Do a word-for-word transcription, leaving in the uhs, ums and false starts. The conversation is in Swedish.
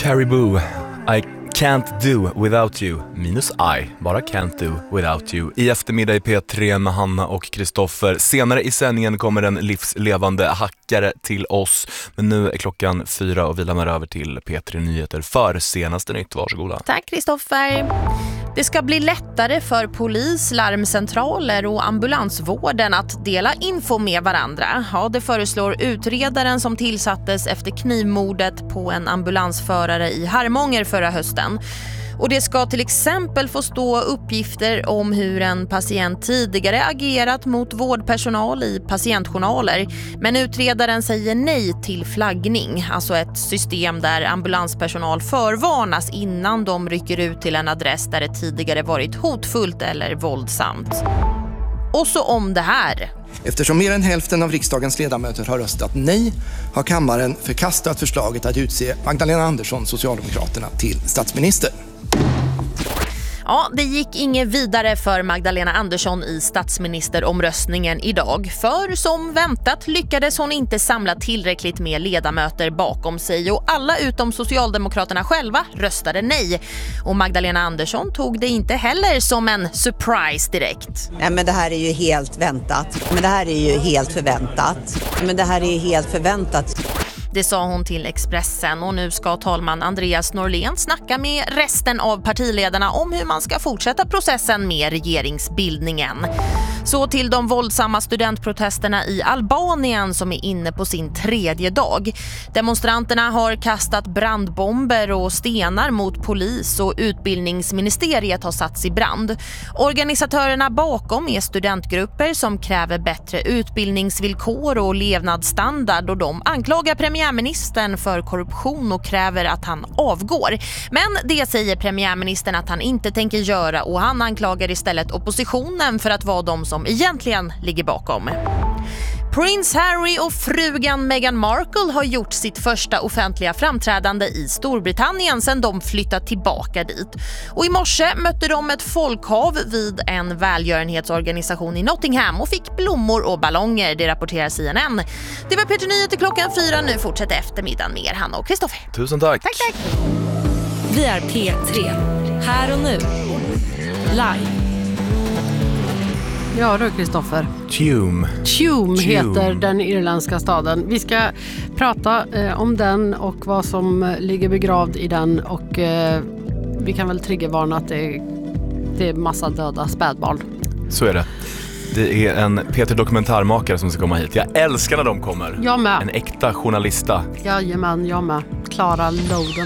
Caribou, I can't do without you, minus I, bara can't do without you. I eftermiddag i P tre med Hanna och Kristoffer. Senare i sändningen kommer en livslevande hackare till oss. Men nu är klockan fyra och vi lämnar över till P tre Nyheter för senaste nytt. Varsågoda. Tack Kristoffer. Det ska bli lättare för polis, larmcentraler och ambulansvården att dela info med varandra. Ja, det föreslår utredaren som tillsattes efter knivmordet på en ambulansförare i Harmånger förra hösten. Och det ska till exempel få stå uppgifter om hur en patient tidigare agerat mot vårdpersonal i patientjournaler. Men utredaren säger nej till flaggning, alltså ett system där ambulanspersonal förvarnas innan de rycker ut till en adress där det tidigare varit hotfullt eller våldsamt. Och så om det här. Eftersom mer än hälften av riksdagens ledamöter har röstat nej har kammaren förkastat förslaget att utse Magdalena Andersson, Socialdemokraterna, till statsminister. Ja, det gick inget vidare för Magdalena Andersson i statsministeromröstningen idag. För som väntat lyckades hon inte samla tillräckligt med ledamöter bakom sig och alla utom Socialdemokraterna själva röstade nej. Och Magdalena Andersson tog det inte heller som en surprise direkt. Nej, men det här är ju helt väntat. Men det här är ju helt förväntat. Men det här är helt förväntat. Det sa hon till Expressen och nu ska talman Andreas Norlén snacka med resten av partiledarna om hur man ska fortsätta processen med regeringsbildningen. Så till de våldsamma studentprotesterna i Albanien som är inne på sin tredje dag. Demonstranterna har kastat brandbomber och stenar mot polis och utbildningsministeriet har satts i brand. Organisatörerna bakom är studentgrupper som kräver bättre utbildningsvillkor och levnadsstandard och de anklagar premiärministern för korruption och kräver att han avgår. Men det säger premiärministern att han inte tänker göra och han anklagar istället oppositionen för att vara de som egentligen ligger bakom. Prins Harry och frugan Meghan Markle har gjort sitt första offentliga framträdande i Storbritannien sedan de flyttat tillbaka dit. Och i morse mötte de ett folkhav vid en välgörenhetsorganisation i Nottingham och fick blommor och ballonger, det rapporterar C N N. Det var P tre Nyheter klockan fyra, nu fortsätter eftermiddagen med Hanna och Kristoffer. Tusen tack. Tack, tack. Vi är P tre, här och nu, live. Ja du Kristoffer. Tume. Tume heter den irländska staden. Vi ska prata eh, om den och vad som ligger begravd i den och eh, vi kan väl triggervarna att det är, det är massa döda spädbarn. Så är det. Det är en P tre-dokumentärmakare som ska komma hit. Jag älskar när de kommer. Jag med. En äkta journalista. Jajamän, jag med. Klara Loden.